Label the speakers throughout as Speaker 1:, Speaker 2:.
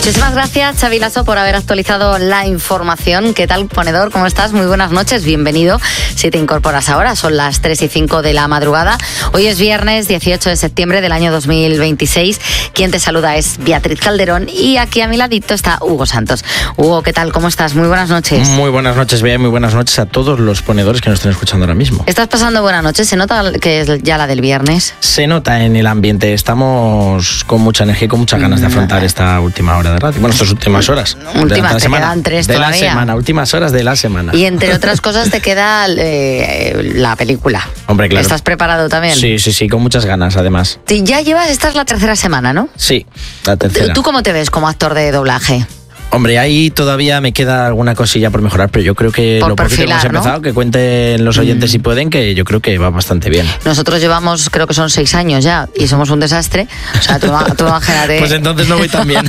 Speaker 1: Muchísimas gracias, Xavi Lasso, por haber actualizado la información. ¿Qué tal, ponedor? ¿Cómo estás? Muy buenas noches, bienvenido. Si te incorporas ahora, son las 3:05 de la madrugada. Hoy es viernes 18 de septiembre del año 2026. Quien te saluda es Beatriz Calderón y aquí a mi ladito está Hugo Santos. Hugo, ¿qué tal? ¿Cómo estás? Muy buenas noches.
Speaker 2: Muy buenas noches, Bea, y muy buenas noches a todos los ponedores que nos están escuchando ahora mismo.
Speaker 1: ¿Estás pasando buena noche? ¿Se nota que es ya la del viernes?
Speaker 2: Se nota en el ambiente. Estamos con mucha energía y con muchas ganas de afrontar esta última hora de radio. Bueno, estas últimas horas.
Speaker 1: Últimas, te quedan 3
Speaker 2: de
Speaker 1: todavía.
Speaker 2: La semana, últimas horas de la semana.
Speaker 1: Y entre otras cosas te queda la película.
Speaker 2: Hombre, claro.
Speaker 1: ¿Estás preparado también?
Speaker 2: Sí, con muchas ganas, además.
Speaker 1: Sí, ya llevas, esta es la tercera semana, ¿no?
Speaker 2: Sí, la tercera.
Speaker 1: ¿Tú cómo te ves como actor de doblaje?
Speaker 2: Hombre, ahí todavía me queda alguna cosilla por mejorar, pero yo creo que
Speaker 1: por
Speaker 2: lo poquito que hemos empezado, ¿no? Que cuenten los oyentes si pueden, que yo creo que va bastante bien.
Speaker 1: Nosotros llevamos, creo que son 6 años ya, y somos un desastre. O sea, tú imagínate.
Speaker 2: Pues entonces no voy tan bien.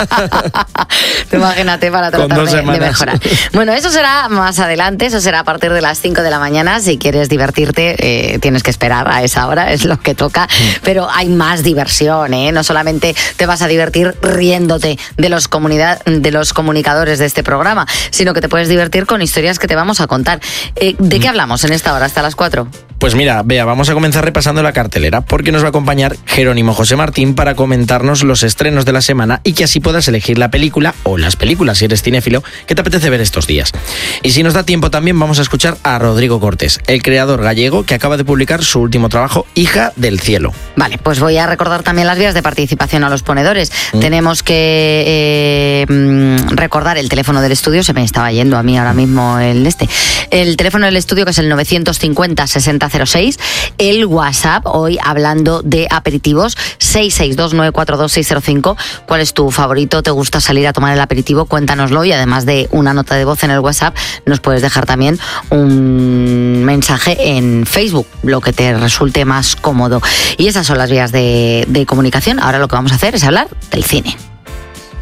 Speaker 1: Tú imagínate para tratar de mejorar. Bueno, eso será más adelante, eso será a partir de las 5 de la mañana. Si quieres divertirte, tienes que esperar a esa hora, es lo que toca. Pero hay más diversión, ¿eh? No solamente te vas a divertir riéndote de los comunicadores de este programa, sino que te puedes divertir con historias que te vamos a contar. ¿De qué hablamos en esta hora hasta las 4?
Speaker 2: Pues mira, Bea, vamos a comenzar repasando la cartelera porque nos va a acompañar Jerónimo José Martín para comentarnos los estrenos de la semana y que así puedas elegir la película o las películas, si eres cinéfilo, que te apetece ver estos días. Y si nos da tiempo también vamos a escuchar a Rodrigo Cortés, el creador gallego que acaba de publicar su último trabajo, Hija del Cielo. Vale,
Speaker 1: pues voy a recordar también las vías de participación a los ponedores. Tenemos que recordar el teléfono del estudio, se me estaba yendo a mí ahora mismo el teléfono del estudio, que es el 950-6006, el WhatsApp, hoy hablando de aperitivos, 662-942-605. ¿Cuál es tu favorito? ¿Te gusta salir a tomar el aperitivo? Cuéntanoslo, y además de una nota de voz en el WhatsApp, nos puedes dejar también un mensaje en Facebook, lo que te resulte más cómodo. Y esas son las vías de comunicación. Ahora lo que vamos a hacer es hablar del cine.